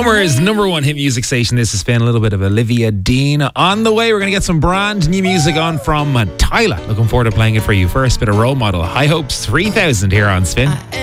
Homer's number one hit music station. This has been a little bit of Olivia Dean. On the way, we're going to get some brand new music on from Tyler. Looking forward to playing it for you. First bit of Role Model, High Hopes 3000 here on Spin.